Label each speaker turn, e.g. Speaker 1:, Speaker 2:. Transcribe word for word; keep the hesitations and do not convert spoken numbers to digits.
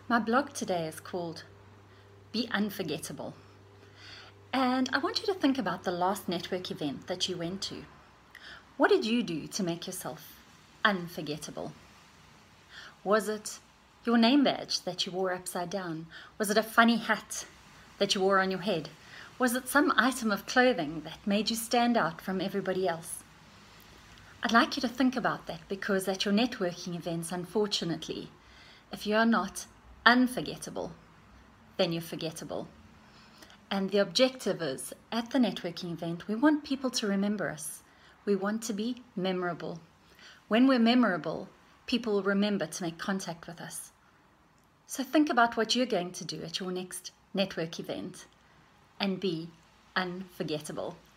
Speaker 1: My blog today is called Be Unforgettable. And I want you to think about the last network event that you went to. What did you do to make yourself unforgettable? Was it your name badge that you wore upside down? Was it a funny hat that you wore on your head? Was it some item of clothing that made you stand out from everybody else? I'd like you to think about that, because at your networking events, unfortunately, if you're not unforgettable, then you're forgettable. And the objective is, at the networking event, we want people to remember us. We want to be memorable. When we're memorable, people will remember to make contact with us. So think about what you're going to do at your next network event and be unforgettable.